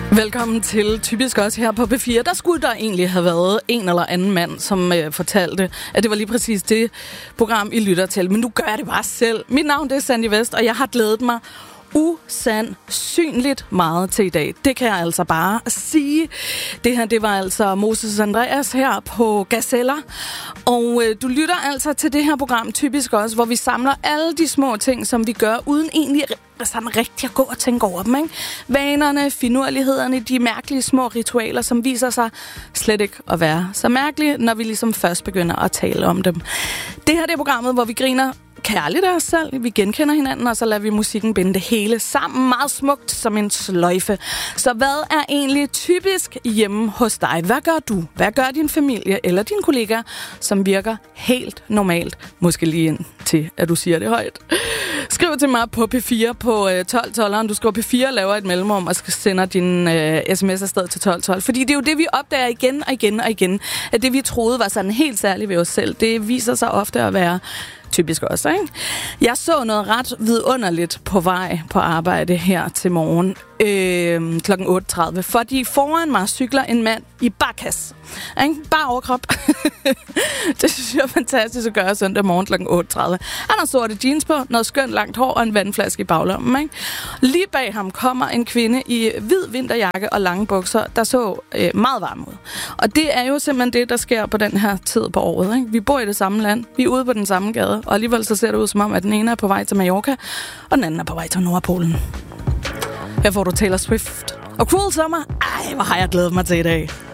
Velkommen til Typisk også her på P4. Der skulle der egentlig have været en eller anden mand, som fortalte, at det var lige præcis det program, I lytter til. Men nu gør jeg det bare selv. Mit navn det er Sandy West, og jeg har glædet mig usandsynligt meget til i dag. Det kan jeg altså bare sige. Det her, det var altså Moses Andreas her på Gazella. Og du lytter altså til det her program Typisk også, hvor vi samler alle de små ting, som vi gør, uden egentlig sådan rigtig at gå og tænke over dem, ikke? Vanerne, finurlighederne, de mærkelige små ritualer, som viser sig slet ikke at være så mærkelige, når vi ligesom først begynder at tale om dem. Det her det er programmet, hvor vi griner kærligt af os selv. Vi genkender hinanden, og så lader vi musikken binde det hele sammen meget smukt som en sløjfe. Så hvad er egentlig typisk hjemme hos dig? Hvad gør du? Hvad gør din familie eller dine kollegaer, som virker helt normalt? Måske lige ind til, at du siger det højt. Skriv til mig på P4 på 1212'eren. Du skriver P4, laver et mellemrum og sender din sms afsted til 1212. Fordi det er jo det, vi opdager igen og igen og igen. At det, vi troede var sådan helt særligt ved os selv, det viser sig ofte at være typisk også, ikke? Jeg så noget ret vidunderligt på vej på arbejde her til morgen kl. 8.30, fordi foran mig cykler en mand i barkas. Bare overkrop. Det synes jeg er fantastisk at gøre søndag morgen kl. 8.30. Han har sorte jeans på, noget skønt langt hår og en vandflaske i baglommen. Ikke? Lige bag ham kommer en kvinde i hvid vinterjakke og lange bukser, der så meget varm ud. Og det er jo simpelthen det, der sker på den her tid på året. Ikke? Vi bor i det samme land, vi er ude på den samme gade, og alligevel så ser det ud som om, at den ene er på vej til Mallorca, og den anden er på vej til Nordpolen. Her får du Taylor Swift og Cruel Summer. Ej, hvor har jeg glædet mig til i dag.